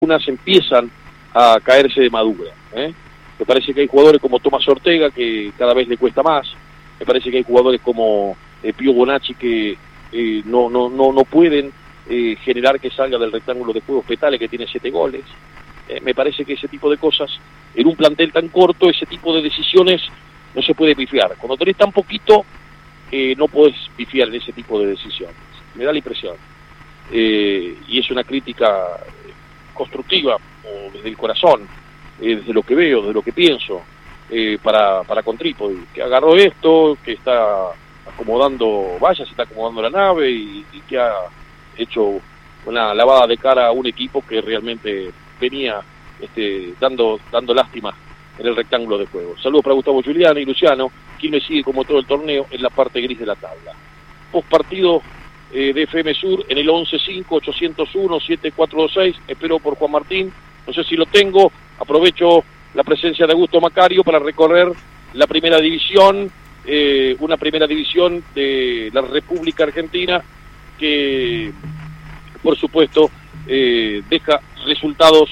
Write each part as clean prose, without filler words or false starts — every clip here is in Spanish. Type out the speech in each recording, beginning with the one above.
unas empiezan a caerse de madura. Me parece que hay jugadores como Tomás Ortega que cada vez le cuesta más. Me parece que hay jugadores como Pío Bonacci que no pueden generar que salga del rectángulo de juego Petale, que tiene 7 goles. Me parece que ese tipo de cosas, en un plantel tan corto, ese tipo de decisiones no se puede pifiar. Cuando tenés tan poquito, no podés pifiar en ese tipo de decisiones. Me da la impresión. Y es una crítica constructiva, o desde el corazón, desde lo que veo, desde lo que pienso, para con Trípodi, que agarró esto, que está acomodando vallas, está acomodando la nave y que ha hecho una lavada de cara a un equipo que realmente venía dando lástima en el rectángulo de juego. Saludos para Gustavo Giuliano y Luciano, quien me sigue como todo el torneo en la parte gris de la tabla. Post partido de FM Sur en el 11-5-801-7426, espero por Juan Martín, no sé si lo tengo, aprovecho la presencia de Augusto Macario para recorrer la primera división, una primera división de la República Argentina que por supuesto deja resultados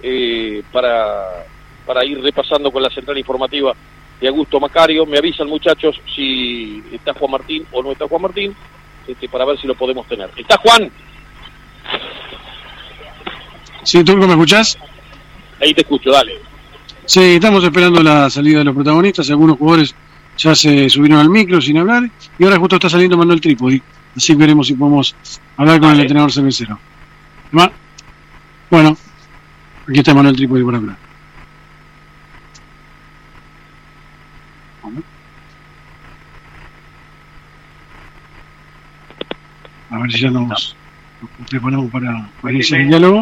para ir repasando con la central informativa de Augusto Macario. Me avisan, muchachos, si está Juan Martín o no está Juan Martín, para ver si lo podemos tener. ¿Está Juan? Sí, ¿tú me escuchás? Ahí te escucho, dale. Sí, estamos esperando la salida de los protagonistas. Algunos jugadores ya se subieron al micro sin hablar y ahora justo está saliendo Manuel Trípodi, así veremos si podemos hablar con el entrenador cervecero. Bueno, aquí está Manuel Trípodi por hablar. A ver si ya nos preparamos para iniciar el diálogo.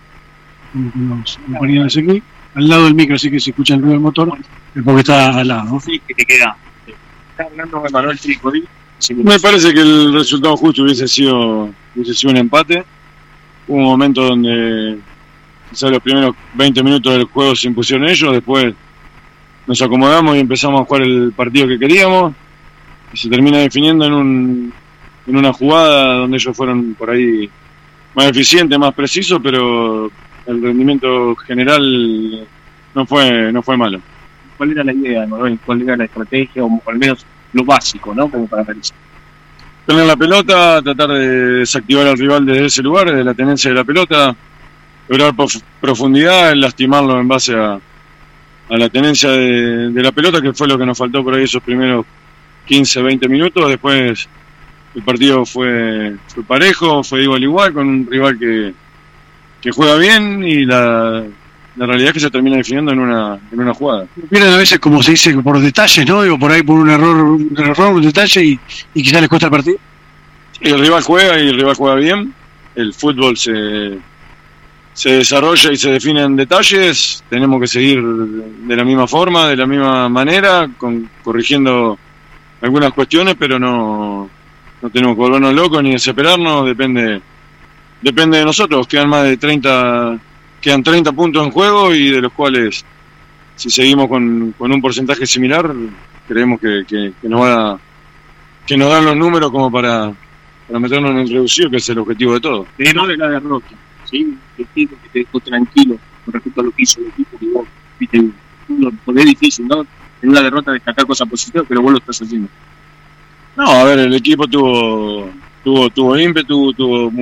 Nos compañeros aquí, al lado del micro, así que si escuchan el ruido del motor, es porque está al lado, ¿no? Sí, que te queda. Está hablando de Manuel Trípodi. Me parece que el resultado justo hubiese sido un empate. Hubo un momento donde quizás los primeros 20 minutos del juego se impusieron ellos, después nos acomodamos y empezamos a jugar el partido que queríamos y se termina definiendo en una jugada donde ellos fueron por ahí más eficientes, más precisos, pero el rendimiento general no fue malo. ¿Cuál era la idea, Manuel? ¿Cuál era la estrategia, o al menos lo básico, ¿no? Como para realizar. Tener la pelota, tratar de desactivar al rival desde ese lugar, desde la tenencia de la pelota, lograr profundidad, lastimarlo en base a la tenencia de la pelota, que fue lo que nos faltó por ahí esos primeros 15, 20 minutos. Después el partido fue parejo, fue igual igual, con un rival que juega bien y la realidad es que se termina definiendo en una jugada. Pierden a veces, como se dice, por detalles, ¿no? Digo, por ahí por un error, un detalle y quizás les cuesta el partido. Y el rival juega bien. El fútbol se desarrolla y se define en detalles. Tenemos que seguir de la misma forma, de la misma manera, corrigiendo algunas cuestiones, pero no tenemos que volvernos locos ni desesperarnos. Depende de nosotros. Quedan 30 puntos en juego y de los cuales, si seguimos con un porcentaje similar, creemos que nos dan los números como para meternos en el reducido, que es el objetivo de todo. Pero de la derrota, ¿sí? Que te dejó tranquilo con respecto a lo que hizo el equipo, que vos, viste, es difícil, ¿no? En una derrota destacar cosas positivas, pero vos lo estás haciendo. No, a ver, el equipo tuvo ímpetu,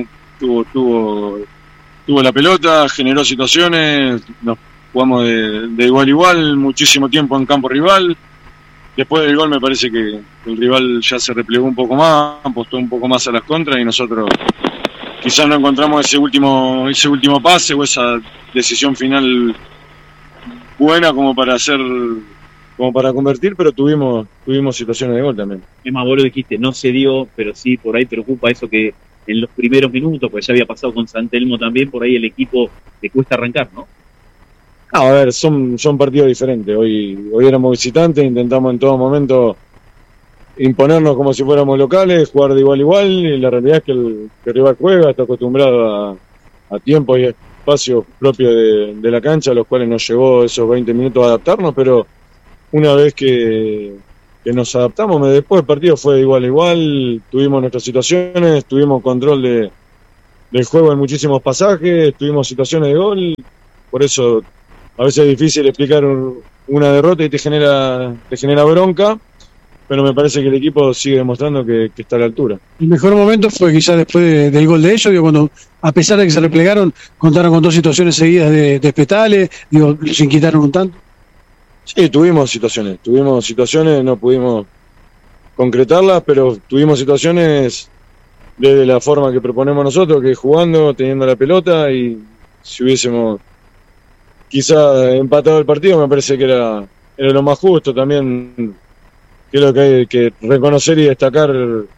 tuvo la pelota, generó situaciones, nos jugamos de igual a igual, muchísimo tiempo en campo rival. Después del gol me parece que el rival ya se replegó un poco más, apostó un poco más a las contras y nosotros quizás no encontramos ese último pase o esa decisión final buena como para convertir, pero tuvimos situaciones de gol también. Es más, vos lo dijiste, no se dio, pero sí, por ahí preocupa eso que en los primeros minutos, pues ya había pasado con San Telmo también, por ahí el equipo le cuesta arrancar, ¿no? No, a ver, son partidos diferentes. Hoy éramos visitantes, intentamos en todo momento imponernos como si fuéramos locales, jugar de igual a igual, y la realidad es que el rival juega, está acostumbrado a tiempo y espacio propio de la cancha, a los cuales nos llevó esos 20 minutos a adaptarnos, pero una vez que nos adaptamos, después el partido fue de igual a igual, tuvimos nuestras situaciones, tuvimos control del juego en muchísimos pasajes, tuvimos situaciones de gol, por eso a veces es difícil explicar una derrota y te genera bronca, pero me parece que el equipo sigue demostrando que está a la altura. El mejor momento fue quizás después del gol de ellos, digo, cuando a pesar de que se replegaron, contaron con 2 situaciones seguidas de Spetale, digo, se inquietaron un tanto. Sí, tuvimos situaciones, no pudimos concretarlas, pero tuvimos situaciones desde la forma que proponemos nosotros, que es jugando, teniendo la pelota, y si hubiésemos quizá empatado el partido, me parece que era lo más justo. También creo que hay que reconocer y destacar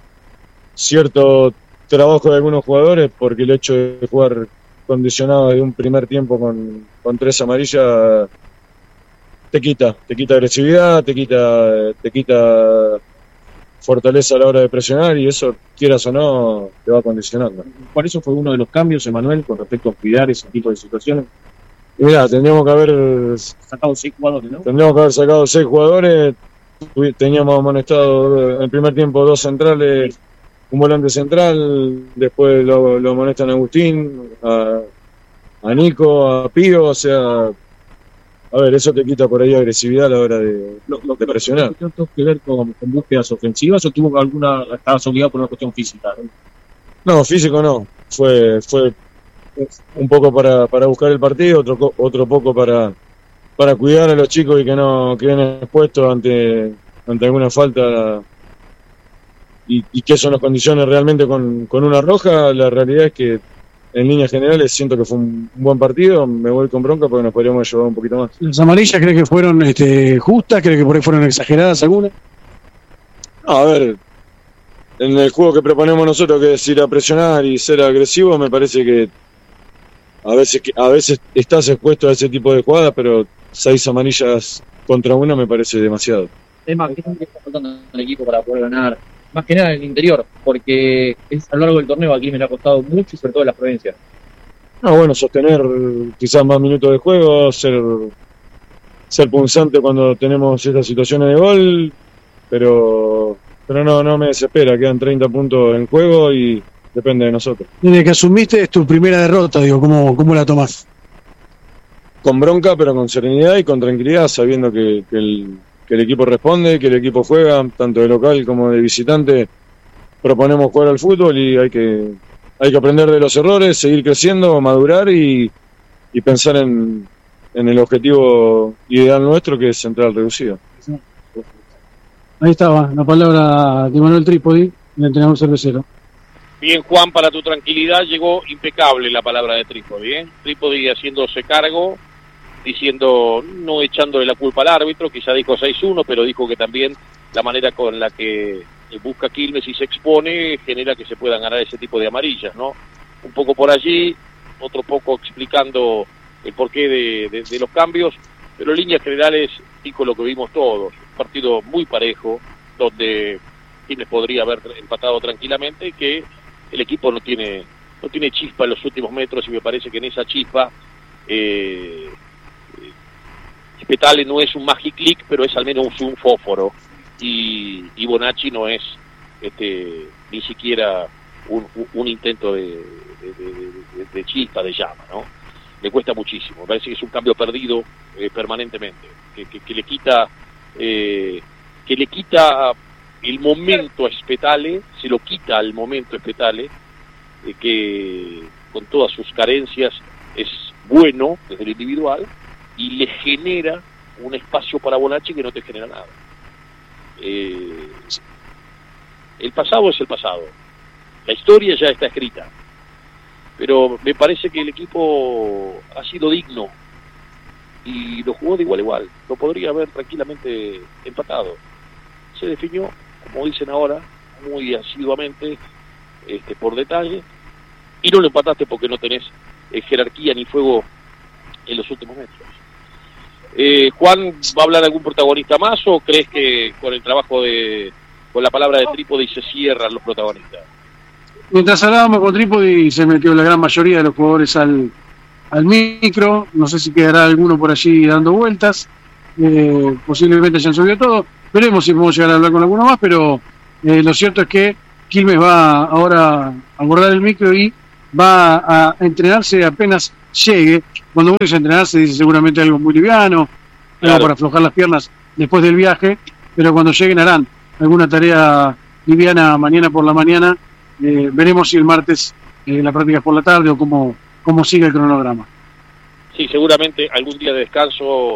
cierto trabajo de algunos jugadores, porque el hecho de jugar condicionado de un primer tiempo con 3 amarillas te quita agresividad, te quita fortaleza a la hora de presionar, y eso, quieras o no, te va condicionando. Por eso fue uno de los cambios, Emanuel, con respecto a cuidar ese tipo de situaciones. Mirá, tendríamos que haber sacado 6 jugadores, ¿no? Tendríamos que haber sacado 6 jugadores. Teníamos amonestado en el primer tiempo 2 centrales, un volante central, después lo amonestan a Agustín, a Nico, a Pío, o sea, a ver, eso te quita por ahí agresividad a la hora de presionar. ¿Tiene que ver con búsquedas ofensivas o estabas obligado por una cuestión física? No, físico no. Fue un poco para buscar el partido, otro poco para cuidar a los chicos y que no queden expuestos ante alguna falta, y que eso nos condicione realmente con una roja. La realidad es que en líneas generales siento que fue un buen partido. Me voy con bronca porque nos podríamos llevar un poquito más. ¿Las amarillas crees que fueron justas? ¿Crees que por ahí fueron exageradas algunas? No, a ver, en el juego que proponemos nosotros, que es ir a presionar y ser agresivo, me parece que a veces estás expuesto a ese tipo de jugadas, pero 6 amarillas contra 1 me parece demasiado. Emma, ¿qué está faltando en el equipo para poder ganar? Más que nada en el interior, porque a lo largo del torneo aquí me le ha costado mucho, y sobre todo en las provincias. No, bueno, sostener quizás más minutos de juego, ser punzante cuando tenemos estas situaciones de gol, pero no me desespera, quedan 30 puntos en juego y depende de nosotros. Desde que asumiste, es tu primera derrota, digo, ¿cómo la tomás? Con bronca, pero con serenidad y con tranquilidad, sabiendo que el equipo responde, que el equipo juega, tanto de local como de visitante. Proponemos jugar al fútbol y hay que aprender de los errores, seguir creciendo, madurar y pensar en el objetivo ideal nuestro, que es central reducido. Ahí estaba la palabra de Manuel Trípodi, el entrenador cervecero. Bien, Juan, para tu tranquilidad llegó impecable la palabra de Trípodi, ¿eh? Trípodi haciéndose cargo, diciendo, no echándole la culpa al árbitro, quizá dijo 6-1, pero dijo que también la manera con la que busca Quilmes y se expone genera que se puedan ganar ese tipo de amarillas, ¿no? Un poco por allí, otro poco explicando el porqué de los cambios, pero en líneas generales dijo lo que vimos todos, un partido muy parejo, donde Quilmes podría haber empatado tranquilamente, y que el equipo no tiene chispa en los últimos metros, y me parece que en esa chispa Spetale no es un magic click, pero es al menos un fósforo, y Bonacci no es ni siquiera un intento de chispa, de llama, ¿no? Le cuesta muchísimo, me parece que es un cambio perdido permanentemente, que le quita el momento a Spetale, se lo quita al momento a Spetale, que con todas sus carencias es bueno desde lo individual, y le genera un espacio para Bonacci que no te genera nada. El pasado es el pasado, la historia ya está escrita, pero me parece que el equipo ha sido digno y lo jugó de igual a igual, lo podría haber tranquilamente empatado. Se definió, como dicen ahora, muy asiduamente, por detalle, y no lo empataste porque no tenés jerarquía ni fuego en los últimos metros. Juan, ¿va a hablar algún protagonista más o crees que con el trabajo con la palabra de Trípodi se cierran los protagonistas? Mientras hablábamos con Trípodi, se metió la gran mayoría de los jugadores al micro. No sé si quedará alguno por allí dando vueltas. Posiblemente hayan subido todo. Veremos si podemos llegar a hablar con alguno más, pero lo cierto es que Quilmes va ahora a abordar el micro y va a entrenarse apenas llegue. Cuando uno dice entrenarse dice seguramente algo muy liviano, Claro. algo para aflojar las piernas después del viaje, pero cuando lleguen harán alguna tarea liviana mañana por la mañana. Veremos si el martes la práctica es por la tarde o cómo sigue el cronograma. Sí, seguramente algún día de descanso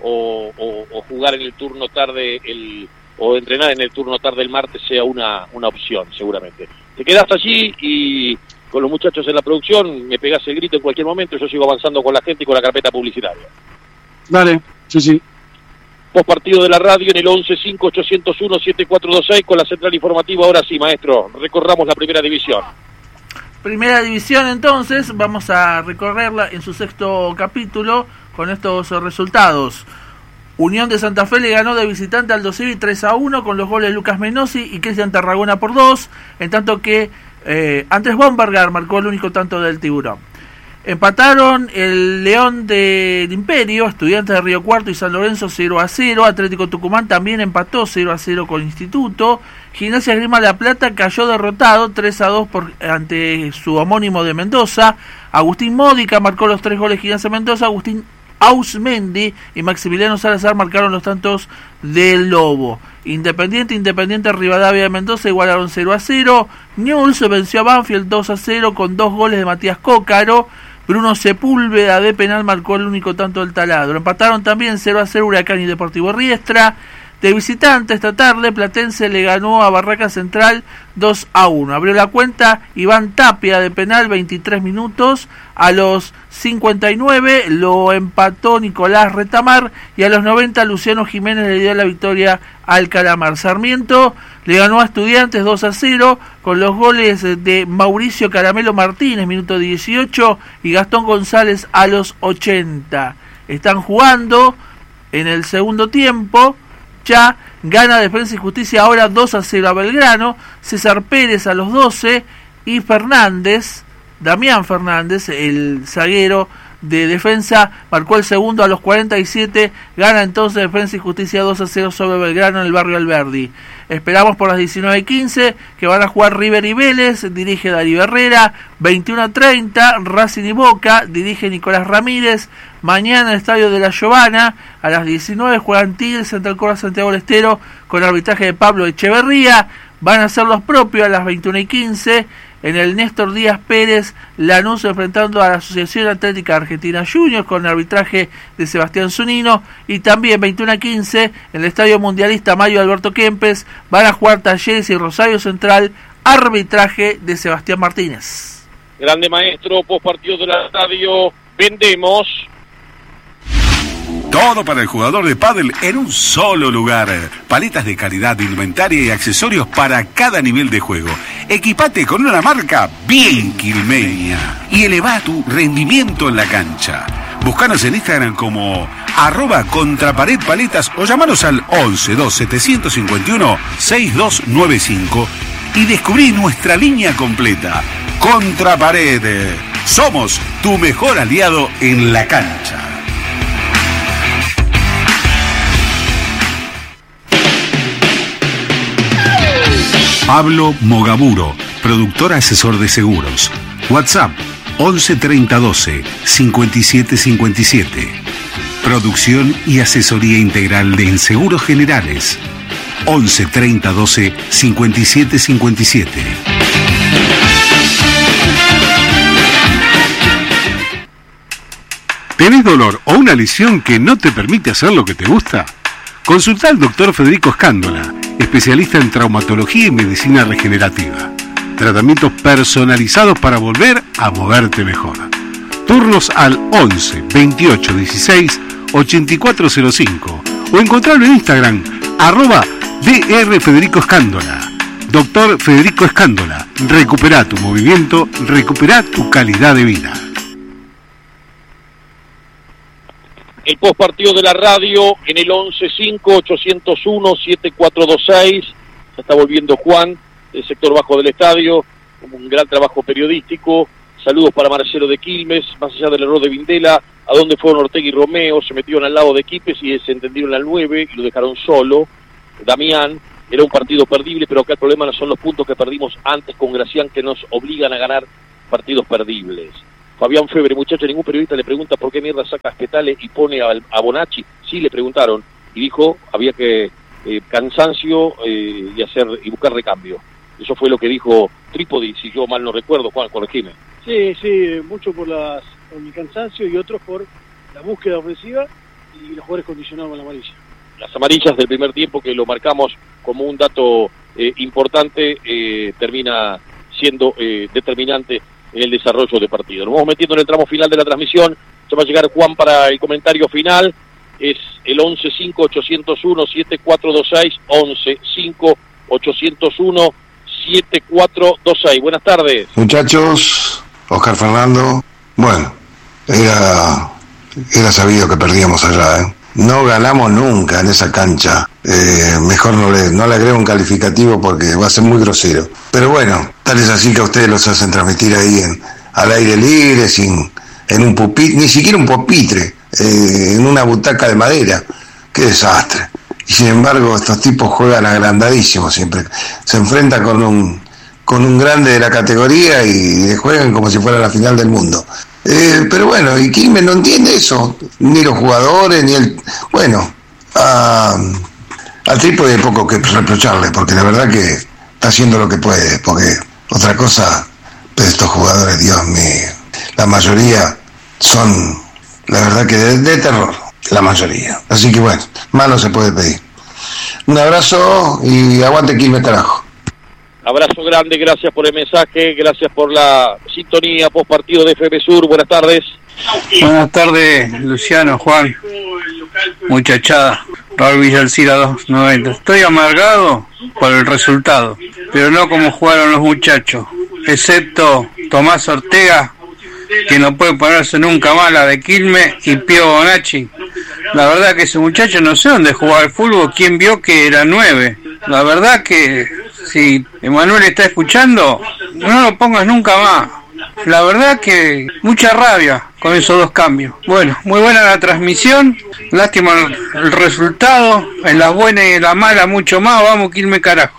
o jugar en el turno tarde o entrenar en el turno tarde el martes sea una opción, seguramente. Te quedas allí y con los muchachos en la producción me pegás el grito en cualquier momento, yo sigo avanzando con la gente y con la carpeta publicitaria. Dale, sí. Post partido de la radio en el 11-5-801-7426 con la central informativa. Ahora sí, maestro, recorramos la primera división. Primera división, entonces, vamos a recorrerla en su sexto capítulo con estos resultados. Unión de Santa Fe le ganó de visitante al Aldo Civi 3-1 con los goles de Lucas Menossi y Cristian Tarragona por 2, en tanto que Andrés Bombergar marcó el único tanto del Tiburón. Empataron el León del Imperio, Estudiantes de Río Cuarto y San Lorenzo 0-0. Atlético Tucumán también empató 0-0 con Instituto. Gimnasia Esgrima La Plata cayó derrotado 3-2 ante su homónimo de Mendoza. Agustín Módica marcó los 3 goles de Gimnasia Mendoza. Agustín Ausmendi y Maximiliano Salazar marcaron los tantos del Lobo. Independiente Rivadavia de Mendoza igualaron 0-0. Newell's venció a Banfield 2-0 con 2 goles de Matías Cócaro. Bruno Sepúlveda de penal marcó el único tanto del Taladro. Empataron también 0-0 Huracán y Deportivo Riestra. De visitante esta tarde, Platense le ganó a Barraca Central 2-1. Abrió la cuenta Iván Tapia de penal, 23 minutos. A los 59 lo empató Nicolás Retamar y a los 90 Luciano Jiménez le dio la victoria al Calamar. Sarmiento le ganó a Estudiantes 2-0 con los goles de Mauricio Caramelo Martínez, minuto 18, y Gastón González a los 80. Están jugando en el segundo tiempo. Ya gana Defensa y Justicia ahora 2-0 a Belgrano. César Pérez a los 12 y Damián Fernández, el zaguero de Defensa, marcó el segundo a los 47. Gana entonces Defensa y Justicia 2-0 sobre Belgrano en el barrio Alberdi. Esperamos por las 19:15 que van a jugar River y Vélez, dirige Darío Herrera. 21:30 Racing y Boca, dirige Nicolás Ramírez. Mañana en el Estadio de la Giovana a las 19 juegan Tigres Central Córdoba Santiago del Estero con arbitraje de Pablo Echeverría. Van a ser los propios a las 21:15 en el Néstor Díaz Pérez, Lanús enfrentando a la Asociación Atlética Argentina Juniors con arbitraje de Sebastián Zunino. Y también 21:15 en el Estadio Mundialista Mayo Alberto Kempes van a jugar Talleres y Rosario Central, arbitraje de Sebastián Martínez. Grande maestro, post partido de la radio, vendemos. Todo para el jugador de pádel en un solo lugar. Paletas de calidad, indumentaria y accesorios para cada nivel de juego. Equipate con una marca bien quilmeña y eleva tu rendimiento en la cancha. Búscanos en Instagram como @contraparedpaletas o llamanos al 11-2751-6295 y descubrí nuestra línea completa. Contrapared. Somos tu mejor aliado en la cancha. Pablo Mogaburo, productor asesor de seguros. WhatsApp 11 30 12 57 57. Producción y asesoría integral de Seguros Generales. 11 30 12 57 57. ¿Tenés dolor o una lesión que no te permite hacer lo que te gusta? Consulta al doctor Federico Escándola, especialista en traumatología y medicina regenerativa. Tratamientos personalizados para volver a moverte mejor. Turnos al 11 28 16 8405 o encontrarlo en Instagram @Dr. Federico Escándola. Doctor Federico Escándola, recupera tu movimiento, recupera tu calidad de vida. El post partido de la radio en el 11-5-801-7426. Se está volviendo Juan, del sector bajo del estadio, como un gran trabajo periodístico. Saludos para Marcelo de Quilmes, más allá del error de Vindela, a donde fueron Ortega y Romeo, se metieron al lado de Quipes y se entendieron al 9 y lo dejaron solo. Damián, era un partido perdible, pero acá el problema no son los puntos que perdimos antes con Gracián, que nos obligan a ganar partidos perdibles. Fabián Febre, muchacho, ningún periodista le pregunta por qué mierda saca a Spetale y pone a Bonacci. Sí le preguntaron y dijo había que cansancio y buscar recambio. Eso fue lo que dijo Trípodi, si yo mal no recuerdo. Juan, corregime. Sí, mucho por el cansancio y otros por la búsqueda ofensiva y los jugadores condicionados con la amarilla. Las amarillas del primer tiempo, que lo marcamos como un dato importante, termina siendo determinante en el desarrollo de partido. Nos vamos metiendo en el tramo final de la transmisión. Se va a llegar Juan para el comentario final. Es el 11-5-801-7426, 11-5-801-7426. Buenas tardes. Muchachos, Oscar Fernando. Bueno, era sabido que perdíamos allá, ¿eh? No ganamos nunca en esa cancha. Mejor no le agrego un calificativo porque va a ser muy grosero. Pero bueno, tal es así que a ustedes los hacen transmitir ahí al aire libre, en un pupitre, ni siquiera un pupitre, en una butaca de madera. Qué desastre. Y sin embargo, estos tipos juegan agrandadísimo siempre. Se enfrentan con un grande de la categoría y juegan como si fuera la final del mundo. Pero bueno, y Quilmes no entiende eso, ni los jugadores, ni el... Bueno, al Trípodi hay poco que reprocharle, porque la verdad que está haciendo lo que puede, porque otra cosa, pues estos jugadores, Dios mío, la mayoría son, la verdad que de terror, la mayoría. Así que bueno, más no se puede pedir. Un abrazo y aguante Quilmes, carajo. Abrazo grande, gracias por el mensaje, gracias por la sintonía post partido de FM Sur. Buenas tardes. Buenas tardes, Luciano, Juan, muchachada, Raúl Villalcira 290. Estoy amargado por el resultado, pero no como jugaron los muchachos, excepto Tomás Ortega, que no puede ponerse nunca más la de Quilmes, y Pío Bonacci. La verdad que ese muchacho no sé dónde jugaba al fútbol, quién vio que era 9. La verdad que si Emanuel está escuchando, no lo pongas nunca más. La verdad que mucha rabia con esos dos cambios. Bueno, muy buena la transmisión, lástima el resultado, en las buenas y en las malas mucho más. Vamos, Quilmes, carajo.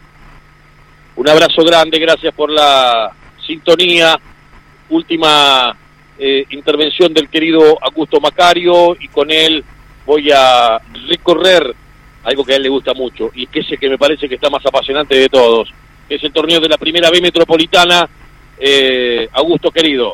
Un abrazo grande, gracias por la sintonía. Última intervención del querido Augusto Macario, y con él voy a recorrer algo que a él le gusta mucho, y que es el que me parece que está más apasionante de todos, que es el torneo de la Primera B Metropolitana. Augusto, querido.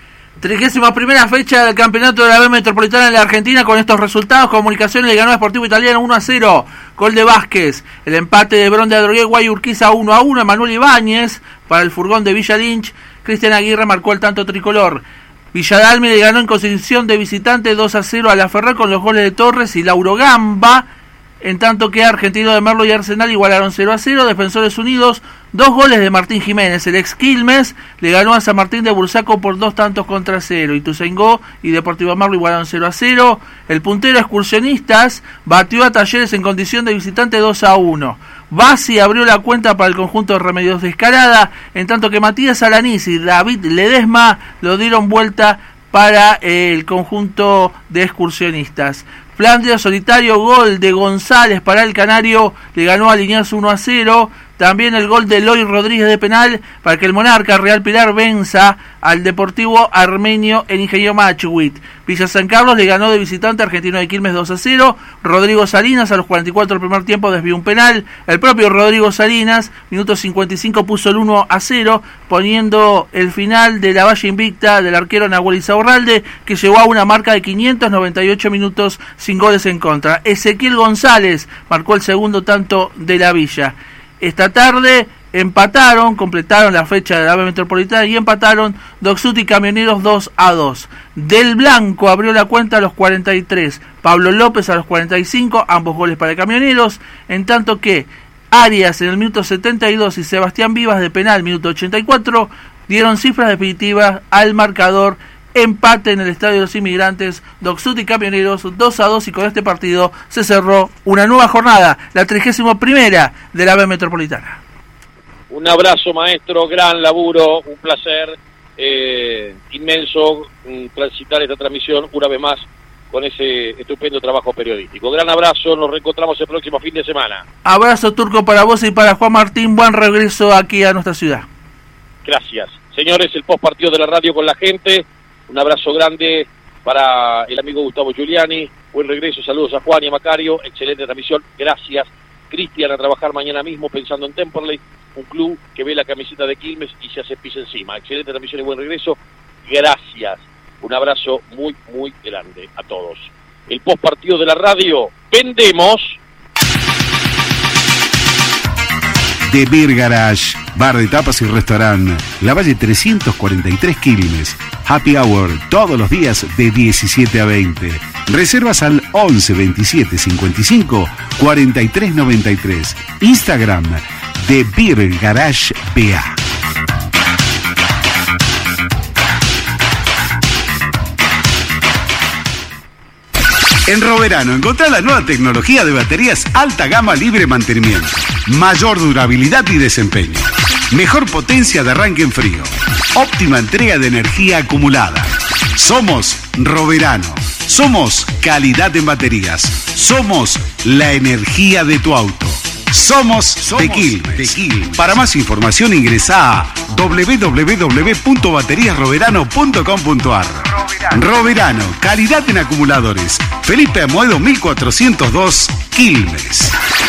31ª fecha del campeonato de la B Metropolitana en la Argentina. Con estos resultados, Comunicaciones le ganó a Sportivo Italiano 1-0, gol de Vázquez. El empate de Bron de Adrogué, Guay Urquiza 1-1, Emanuel Ibáñez para el furgón de Villa Lynch. Cristian Aguirre marcó el tanto tricolor. Villadalme le ganó en condición de visitante 2-0 a La Ferrer con los goles de Torres y Lauro Gamba, en tanto que Argentino de Merlo y Arsenal igualaron 0-0. Defensores Unidos, 2 goles de Martín Jiménez. El ex Quilmes le ganó a San Martín de Bursaco por 2-0. Ituzaingó y Deportivo Merlo igualaron 0-0. El puntero Excursionistas batió a Talleres en condición de visitante 2-1. Bassi abrió la cuenta para el conjunto de Remedios de Escalada, en tanto que Matías Alanís y David Ledesma lo dieron vuelta para el conjunto de Excursionistas. Flandria solitario, gol de González para el Canario, le ganó a Liniers 1-0. También el gol de Eloy Rodríguez de penal para que el Monarca Real Pilar venza al Deportivo Armenio en Ingeniero Machuit. Villa San Carlos le ganó de visitante Argentino de Quilmes 2-0. Rodrigo Salinas a los 44 del primer tiempo desvió un penal. El propio Rodrigo Salinas, minuto 55, puso el 1-0, poniendo el final de la valla invicta del arquero Nahuel Izaurralde, que llegó a una marca de 598 minutos sin goles en contra. Ezequiel González marcó el segundo tanto de la Villa. Esta tarde empataron, completaron la fecha de la B Metropolitana y empataron Doxut y Camioneros 2-2. Del Blanco abrió la cuenta a los 43, Pablo López a los 45, ambos goles para Camioneros, en tanto que Arias en el minuto 72 y Sebastián Vivas de penal, minuto 84, dieron cifras definitivas al marcador. Empate en el Estadio de los Inmigrantes, Doxut y Camioneros 2-2, y con este partido se cerró una nueva jornada, la 31ª de la B Metropolitana. Un abrazo, maestro, gran laburo, un placer inmenso transitar esta transmisión una vez más con ese estupendo trabajo periodístico. Gran abrazo, nos reencontramos el próximo fin de semana. Abrazo, Turco, para vos y para Juan Martín, buen regreso aquí a nuestra ciudad. Gracias. Señores, el post partido de la radio con la gente. Un abrazo grande para el amigo Gustavo Giuliani. Buen regreso, saludos a Juan y a Macario. Excelente transmisión, gracias. Cristian, a trabajar mañana mismo pensando en Temperley, un club que ve la camiseta de Quilmes y se hace pis encima. Excelente transmisión y buen regreso, gracias. Un abrazo muy, muy grande a todos. El post partido de la radio, vendemos. The Beer Garage, bar de tapas y restaurante, La Valle 343 Quilmes. Happy Hour todos los días de 17 a 20. Reservas al 11 27 55 43 93. Instagram The Beer Garage BA. En Roverano encontrá la nueva tecnología de baterías alta gama libre mantenimiento, mayor durabilidad y desempeño, mejor potencia de arranque en frío, óptima entrega de energía acumulada. Somos Roverano, somos calidad en baterías, somos la energía de tu auto. Somos de Quilmes. Para más información ingresa a www.bateriasroverano.com.ar. Roverano, calidad en acumuladores. Felipe Amoedo 1402, Quilmes.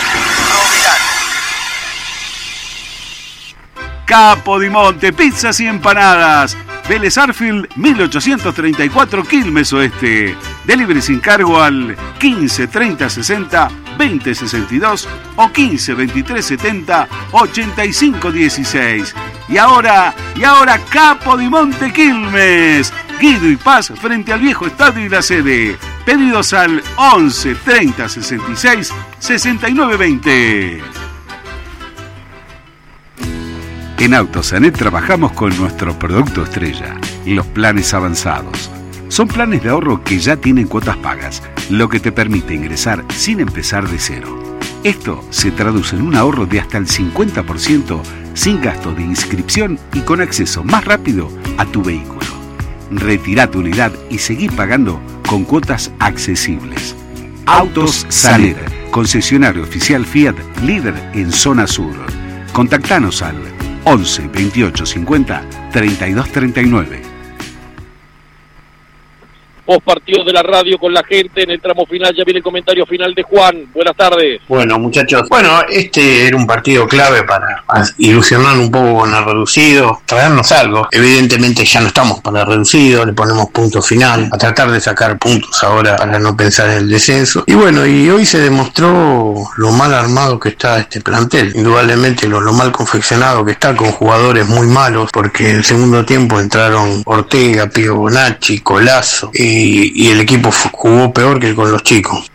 Capodimonte, pizzas y empanadas. Vélez Arfield 1834, Quilmes Oeste. Delivery sin cargo al 15 30 60 20 62 o 15 23 70 85 16. Y ahora Capodimonte, Quilmes. Guido y Paz frente al viejo estadio y la sede. Pedidos al 11 30 66 69 20. En Autosanet trabajamos con nuestro producto estrella, los planes avanzados. Son planes de ahorro que ya tienen cuotas pagas, lo que te permite ingresar sin empezar de cero. Esto se traduce en un ahorro de hasta el 50% sin gasto de inscripción y con acceso más rápido a tu vehículo. Retirá tu unidad y seguí pagando con cuotas accesibles. Autos Sanet, concesionario oficial Fiat, líder en zona sur. Contactanos al 11 28 50 32 39. Post partido de la radio con la gente. En el tramo final ya viene el comentario final de Juan. Buenas tardes. Bueno, muchachos, este era un partido clave para ilusionar un poco con el reducido, traernos algo. Evidentemente ya no estamos para el reducido, le ponemos punto final, a tratar de sacar puntos ahora para no pensar en el descenso. Y bueno, y hoy se demostró lo mal armado que está este plantel, indudablemente lo mal confeccionado que está, con jugadores muy malos, porque en el segundo tiempo entraron Ortega, Pío Bonacci, Colazo, y el equipo jugó peor que con los chicos.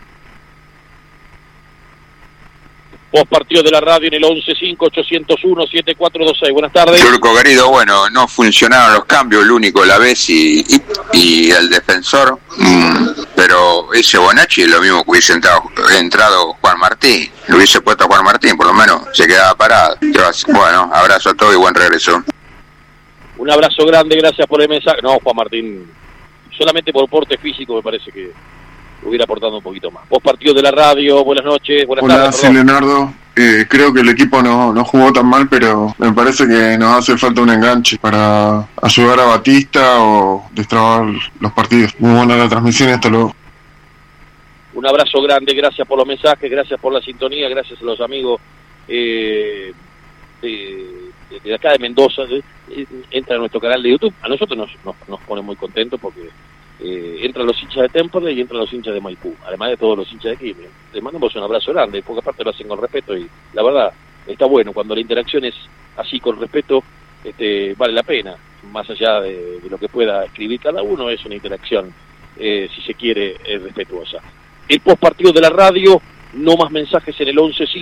Post partido de la radio en el 11-5-801-7426. Buenas tardes. Turco querido, bueno, no funcionaron los cambios, el único la vez y el defensor, pero ese Bonacci es lo mismo que hubiese entrado Juan Martín, lo hubiese puesto a Juan Martín, por lo menos se quedaba parado. Bueno, abrazo a todos y buen regreso. Un abrazo grande, gracias por el mensaje. No, Juan Martín, solamente por porte físico me parece que hubiera aportado un poquito más. Post partido de la radio, buenas noches, buenas tardes. Hola, Leonardo. Creo que el equipo no jugó tan mal, pero me parece que nos hace falta un enganche para ayudar a Batista o destrabar los partidos. Muy buena la transmisión, hasta luego. Un abrazo grande, gracias por los mensajes, gracias por la sintonía, gracias a los amigos de acá de Mendoza. Entra a nuestro canal de YouTube. A nosotros nos pone muy contentos porque entran los hinchas de Temperley y entran los hinchas de Maipú, además de todos los hinchas de Quilmes. Les mandamos un abrazo grande, porque aparte lo hacen con respeto y la verdad está bueno cuando la interacción es así con respeto, vale la pena, más allá de lo que pueda escribir cada uno, es una interacción, si se quiere, respetuosa. El post partido de la radio, no más mensajes en el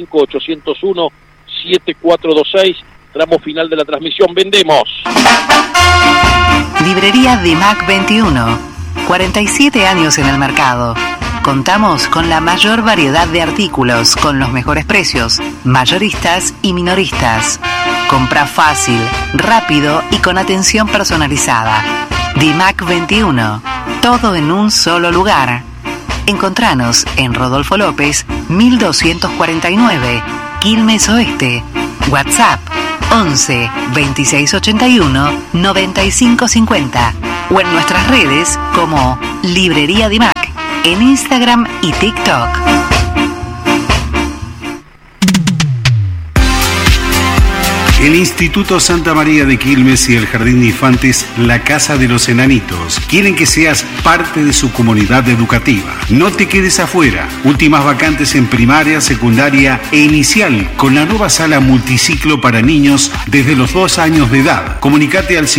11-5-801-7426, tramo final de la transmisión, vendemos. Librería Dimac 21, 47 años en el mercado. Contamos con la mayor variedad de artículos, con los mejores precios, mayoristas y minoristas. Compra fácil, rápido y con atención personalizada. Dimac 21, todo en un solo lugar. Encontranos en Rodolfo López, 1249, Quilmes Oeste. WhatsApp 11 2681 9550 o en nuestras redes como Librería Dimac en Instagram y TikTok. El Instituto Santa María de Quilmes y el Jardín de Infantes La Casa de los Enanitos quieren que seas parte de su comunidad educativa. No te quedes afuera. Últimas vacantes en primaria, secundaria e inicial con la nueva sala multiciclo para niños desde los 2 años de edad. Comunicate al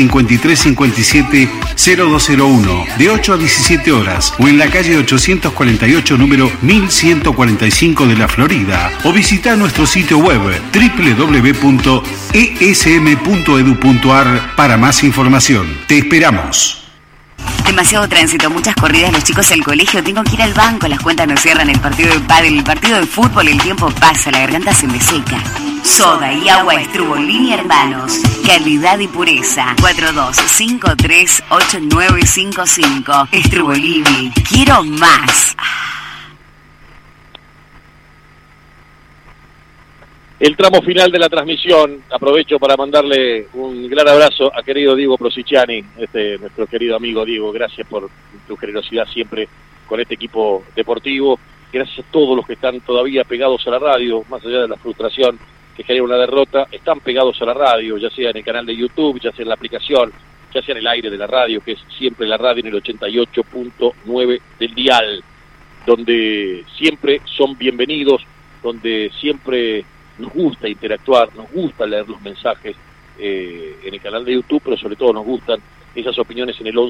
5357-0201 de 8 a 17 horas o en la calle 848 número 1145 de la Florida o visita nuestro sitio web www.esm.edu.ar para más información. Te esperamos. Demasiado tránsito, muchas corridas, los chicos al colegio, tengo que ir al banco, las cuentas no cierran, el partido de pádel, el partido de fútbol, el tiempo pasa, la garganta se me seca. Soda y agua Strubolini Hermanos, calidad y pureza. 42538955. Strubolini, quiero más. El tramo final de la transmisión, aprovecho para mandarle un gran abrazo a querido Diego Prosiciani, nuestro querido amigo Diego, gracias por tu generosidad siempre con este equipo deportivo, gracias a todos los que están todavía pegados a la radio, más allá de la frustración que genera una derrota, están pegados a la radio, ya sea en el canal de YouTube, ya sea en la aplicación, ya sea en el aire de la radio, que es siempre la radio en el 88.9 del dial, donde siempre son bienvenidos, donde siempre nos gusta interactuar, nos gusta leer los mensajes en el canal de YouTube, pero sobre todo nos gustan esas opiniones en el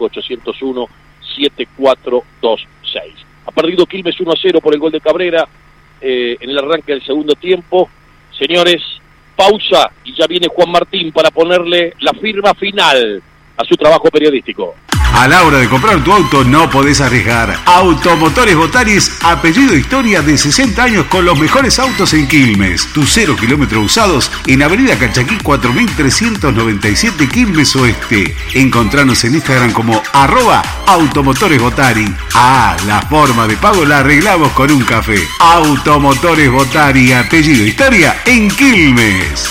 115808-7426. Ha perdido Quilmes 1-0 por el gol de Cabrera en el arranque del segundo tiempo. Señores, pausa y ya viene Juan Martín para ponerle la firma final a su trabajo periodístico. A la hora de comprar tu auto no podés arriesgar. Automotores Botaris, apellido historia de 60 años con los mejores autos en Quilmes. Tus 0 kilómetros usados en Avenida Calchaquí 4397 Quilmes Oeste. Encontranos en Instagram como @automotoresbotari. La forma de pago la arreglamos con un café. Automotores Botari, apellido historia en Quilmes.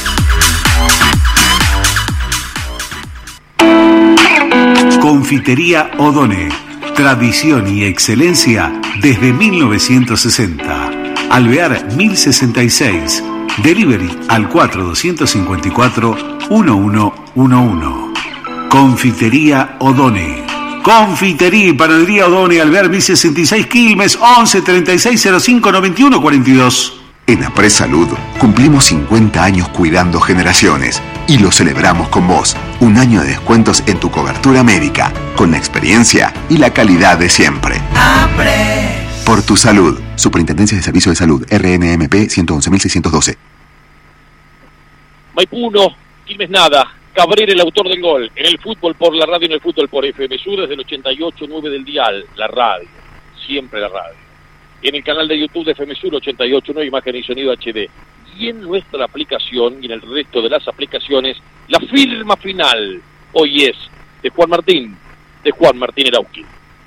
Confitería O'Donnell, tradición y excelencia desde 1960. Alvear 1066, delivery al 4254-1111. Confitería O'Donnell. Confitería y panadería O'Donnell, Alvear 1066 Quilmes, 11 36 05 91 42. En Apres Salud cumplimos 50 años cuidando generaciones y lo celebramos con vos. Un año de descuentos en tu cobertura médica, con la experiencia y la calidad de siempre. Apres. Por tu salud. Superintendencia de Servicios de Salud, RNMP 111.612. Maipú 1, Quilmes nada. Cabrera el autor del gol. En el fútbol por la radio, en el fútbol por FM Sur desde el 88.9 del dial. La radio. Siempre la radio. En el canal de YouTube de FM Sur 88.9, imagen y sonido HD. Y en nuestra aplicación y en el resto de las aplicaciones, la firma final hoy es de Juan Martín Erauqui.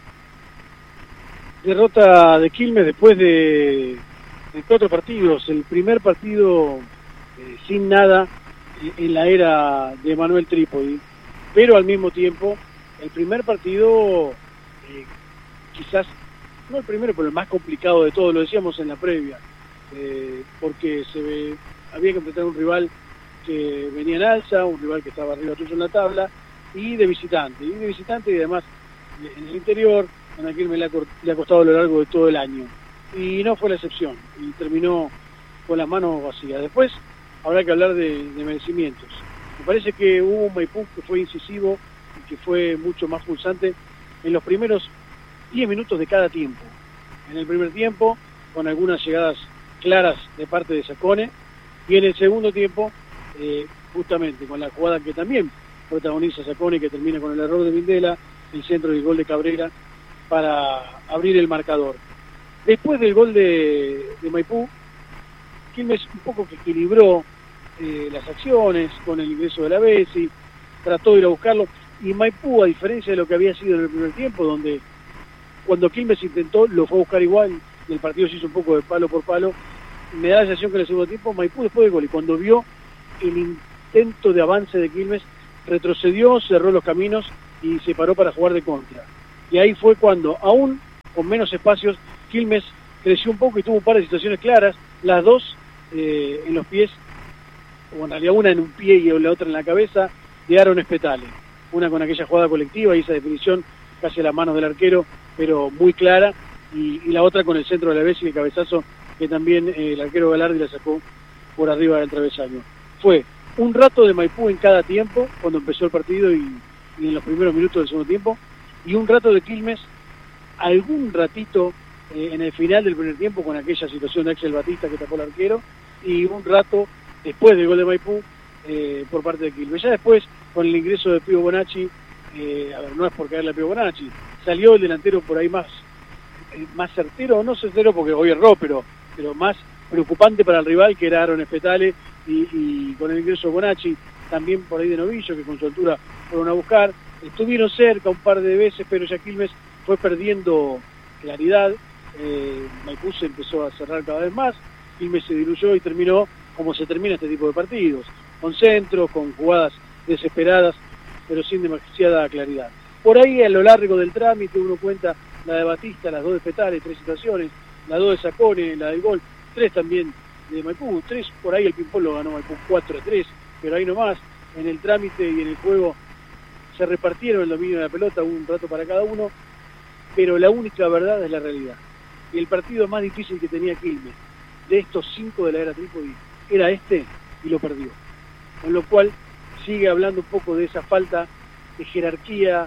Derrota de Quilmes después de 4 partidos. El primer partido sin nada en la era de Manuel Trípodi, pero al mismo tiempo el primer partido quizás no el primero, pero el más complicado de todos, lo decíamos en la previa, porque había que enfrentar a un rival que venía en alza, un rival que estaba arriba tuyo en la tabla, y de visitante, y además en el interior, a Quilmes le ha costado a lo largo de todo el año, y no fue la excepción, y terminó con las manos vacías. Después habrá que hablar de merecimientos. Me parece que hubo un Maipú que fue incisivo y que fue mucho más pulsante en los primeros 10 minutos de cada tiempo. En el primer tiempo, con algunas llegadas claras de parte de Sacone, y en el segundo tiempo, justamente con la jugada que también protagoniza Sacone, que termina con el error de Vindela, el centro del gol de Cabrera, para abrir el marcador. Después del gol de Maipú, Quilmes un poco que equilibró las acciones con el ingreso de la Bessi, trató de ir a buscarlo, y Maipú, a diferencia de lo que había sido en el primer tiempo, donde cuando Quilmes intentó, lo fue a buscar igual, y el partido se hizo un poco de palo por palo, me da la sensación que en el segundo tiempo Maipú después del gol, y cuando vio intento de avance de Quilmes, retrocedió, cerró los caminos y se paró para jugar de contra. Y ahí fue cuando, aún con menos espacios, Quilmes creció un poco y tuvo un par de situaciones claras, las dos en los pies, o en realidad una en un pie y la otra en la cabeza, de Aaron Espetale. Una con aquella jugada colectiva y esa definición casi a las manos del arquero, pero muy clara, y la otra con el centro de la vez y el cabezazo que también el arquero Galardi la sacó por arriba del travesaño. Fue un rato de Maipú en cada tiempo, cuando empezó el partido y en los primeros minutos del segundo tiempo, y un rato de Quilmes, algún ratito en el final del primer tiempo con aquella situación de Axel Batista que tapó el arquero, y un rato después del gol de Maipú por parte de Quilmes. Ya después, con el ingreso de Pío Bonacci, a ver, no es por caerle a Pío Bonacci, salió el delantero por ahí más certero, no certero porque hoy erró, pero más preocupante para el rival, que era Aaron Espetale, y con el ingreso de Bonacci, también por ahí de Novillo, que con su altura fueron a buscar. Estuvieron cerca un par de veces, pero ya Quilmes fue perdiendo claridad. Maipú se empezó a cerrar cada vez más, Quilmes se diluyó y terminó como se termina este tipo de partidos, con centros, con jugadas desesperadas, pero sin demasiada claridad. Por ahí, a lo largo del trámite, uno cuenta la de Batista, las dos de Espetale, 3 situaciones, la 2 de Sacone, la del gol, 3 también de Maipú, 3 por ahí el ping-pong lo ganó Maipú 4-3, pero ahí nomás, en el trámite y en el juego se repartieron el dominio de la pelota, un rato para cada uno, pero la única verdad es la realidad. Y el partido más difícil que tenía Quilmes, de estos 5 de la era Trípodi, era este, y lo perdió. Con lo cual sigue hablando un poco de esa falta de jerarquía,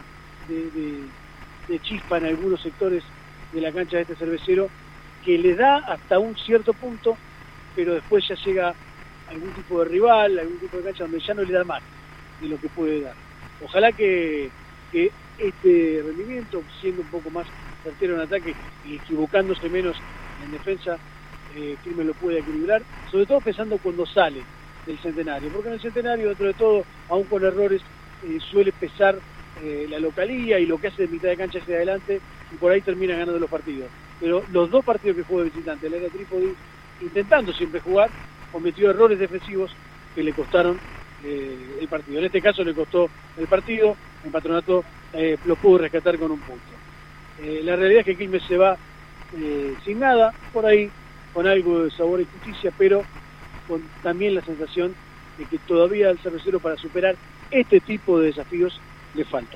de chispa en algunos sectores de la cancha de este cervecero, que le da hasta un cierto punto, pero después ya llega algún tipo de rival, algún tipo de cancha donde ya no le da más de lo que puede dar. Ojalá que este rendimiento, siendo un poco más certero en ataque y equivocándose menos en defensa, Quilmes lo puede equilibrar, sobre todo pensando cuando sale del Centenario, porque en el Centenario, dentro de todo, aún con errores, suele pesar la localía y lo que hace de mitad de cancha hacia adelante, y por ahí termina ganando los partidos. Pero los 2 partidos que jugó de visitante, el Era Trípodi, intentando siempre jugar, cometió errores defensivos que le costaron el partido. En este caso le costó el partido, en Patronato lo pudo rescatar con un punto. La realidad es que Quilmes se va sin nada, por ahí con algo de sabor y justicia, pero con también la sensación de que todavía al cervecero, para superar este tipo de desafíos, le falta.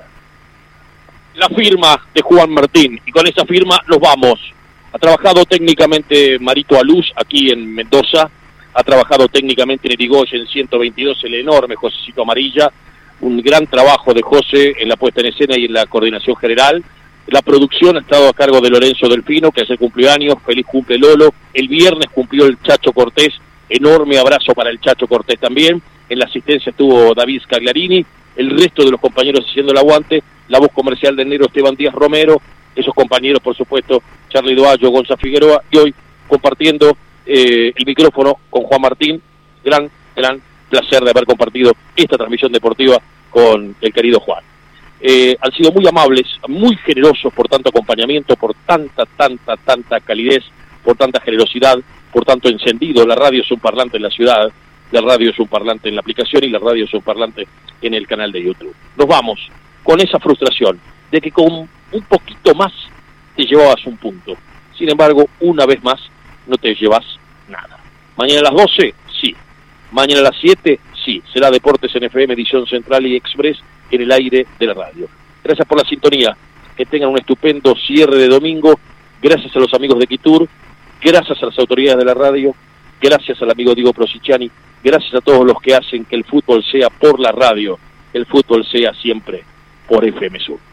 La firma de Juan Martín, y con esa firma nos vamos. Ha trabajado técnicamente Marito Aluz aquí en Mendoza, ha trabajado técnicamente en Irigoyen 122 el enorme Josecito Amarilla, un gran trabajo de José en la puesta en escena y en la coordinación general. La producción ha estado a cargo de Lorenzo Delfino, que ayer cumplió años, feliz cumple Lolo. El viernes cumplió el Chacho Cortés, enorme abrazo para el Chacho Cortés también. En la asistencia estuvo David Scagliarini, el resto de los compañeros haciendo el aguante, la voz comercial del negro Esteban Díaz Romero, esos compañeros, por supuesto, Charly Doallo, Gonza Figueroa, y hoy compartiendo el micrófono con Juan Martín. Gran placer de haber compartido esta transmisión deportiva con el querido Juan. Han sido muy amables, muy generosos por tanto acompañamiento, por tanta calidez, por tanta generosidad, por tanto encendido. La radio es un parlante en la ciudad, la radio es un parlante en la aplicación y la radio es un parlante en el canal de YouTube. Nos vamos con esa frustración de que con un poquito más te llevabas un punto. Sin embargo, una vez más no te llevas nada. Mañana a las 12, sí. Mañana a las 7, sí. Será Deportes en FM, edición central y express en el aire de la radio. Gracias por la sintonía. Que tengan un estupendo cierre de domingo. Gracias a los amigos de Quitur. Gracias a las autoridades de la radio. Gracias al amigo Diego Prosiciani. Gracias a todos los que hacen que el fútbol sea por la radio. Que el fútbol sea siempre por FM Sur.